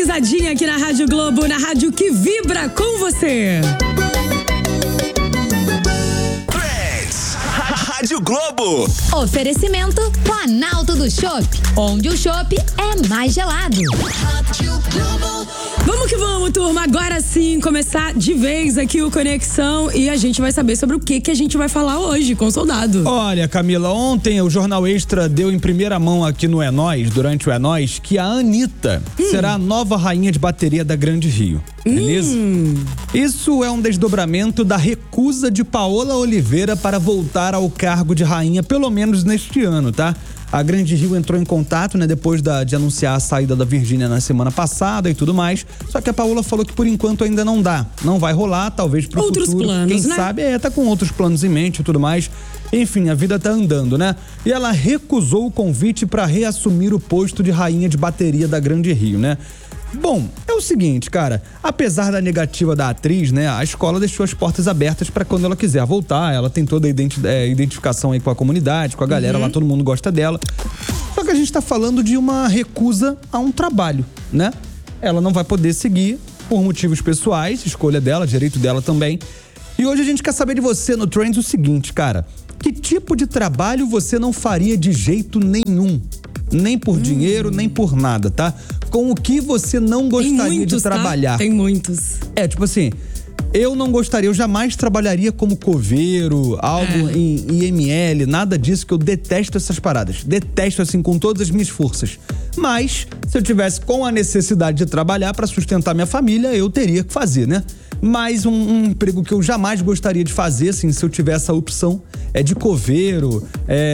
atualizadinha aqui na Rádio Globo, na rádio que vibra com você. Rádio Globo. Oferecimento Planalto do Chopp, onde o chopp é mais gelado. Vamos que vamos, turma. Agora sim, começar de vez aqui o Conexão e a gente vai saber sobre o que a gente vai falar hoje com o Soldado. Olha, Camila, ontem o Jornal Extra deu em primeira mão aqui no É Nós, durante o É Nós, que a Anitta será a nova rainha de bateria da Grande Rio. Beleza? Isso é um desdobramento da recusa de Paola Oliveira para voltar ao cargo de rainha, pelo menos neste ano, tá? A Grande Rio entrou em contato, né, depois de anunciar a saída da Virgínia na semana passada e tudo mais. Só que a Paola falou que por enquanto ainda não dá. Não vai rolar, talvez pro outros futuro. Planos, quem né? sabe, tá com outros planos em mente e tudo mais. Enfim, a vida tá andando, né? E ela recusou o convite para reassumir o posto de rainha de bateria da Grande Rio, né? Bom, é o seguinte, cara, apesar da negativa da atriz, né, a escola deixou as portas abertas para quando ela quiser voltar. Ela tem toda a identificação aí com a comunidade, com a galera lá, todo mundo gosta dela. Só que a gente tá falando de uma recusa a um trabalho, né? Ela não vai poder seguir por motivos pessoais, escolha dela, direito dela também. E hoje a gente quer saber de você no Trends o seguinte, cara, que tipo de trabalho você não faria de jeito nenhum? Nem por dinheiro, nem por nada, tá? Com o que você não gostaria de trabalhar. Tá? Tem muitos. É, tipo assim, eu não gostaria, eu jamais trabalharia como coveiro, algo em IML, nada disso, que eu detesto essas paradas. Detesto, assim, com todas as minhas forças. Mas, se eu tivesse com a necessidade de trabalhar para sustentar minha família, eu teria que fazer, né? Mas um emprego que eu jamais gostaria de fazer, assim, se eu tivesse a opção, é de coveiro,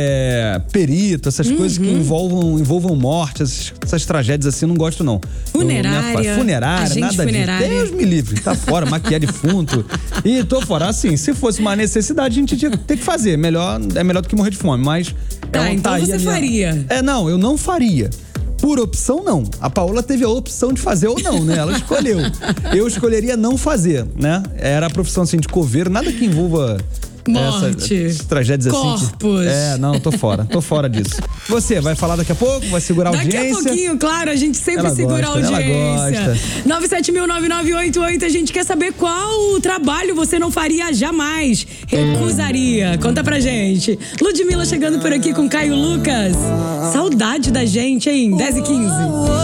perito, essas coisas que envolvam morte, essas tragédias assim, eu não gosto não. Funerária, nada disso. Deus me livre, tá fora, maquiar defunto. E tô fora. Assim, se fosse uma necessidade, a gente tinha que fazer. É melhor do que morrer de fome, mas... Então você faria. Não, eu não faria. Por opção, não. A Paola teve a opção de fazer ou não, né? Ela escolheu. Eu escolheria não fazer, né? Era a profissão, assim, de coveiro, nada que envolva... morte, essas tragédias corpos. assim. Não, tô fora disso. Você vai falar daqui a pouco? Vai segurar a audiência? Daqui a pouquinho, claro, a gente sempre segura a audiência. 9709988, a gente quer saber qual trabalho você não faria jamais, recusaria. Conta pra gente. Ludmilla chegando por aqui com Caio Lucas. Saudade da gente, hein? 10h15.